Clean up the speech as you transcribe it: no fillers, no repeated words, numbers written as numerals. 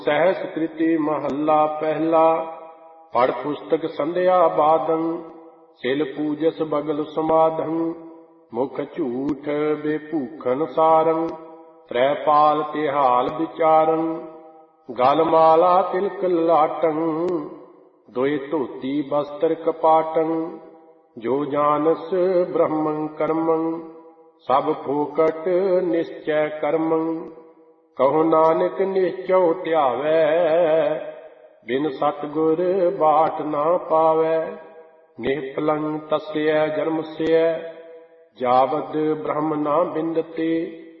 ਸਹਿਸ ਕ੍ਰਿਤੀ ਮਹੱਲਾ ਪਹਿਲਾ। ਪੜ੍ਹ ਪੁਸਤਕ ਸੰਧਿਆ ਬਾਦੰ, ਸਿਲ ਪੂਜਸ ਬਗਲ ਸਮਾਧੰ। ਮੁਖ ਝੂਠ ਬੇਭੂਖਨ ਸਾਰੰ, ਤ੍ਰੈ ਪਾਲ ਤਿਹਾਲ ਵਿਚਾਰੰ। ਗਲ ਮਾਲਾ ਤਿਲਕ ਲਾਟੰ, ਦੋਇ ਧੋਤੀ ਬਸਤਰ ਕਪਾਟੰ। ਜੋ ਜਾਨਸ ਬ੍ਰਹਮੰ ਕਰਮੰ, ਸਭ ਫੋਕਟ ਨਿਸ਼ਚੈ ਕਰਮੰ। ਕਹੋ ਨਾਨਕ ਨਿਸ਼ਚਉ ਧਿਆਵੈ, ਬਿਨ ਸਤਿਗੁਰ ਬਾਟ ਨਾ ਪਾਵੈ। ਨਿਹਪਲੰ ਤਸਯ ਜਨਮਸਯ, ਜਾਵਦ ਬ੍ਰਹਮ ਨਾ ਬਿੰਦਤੇ।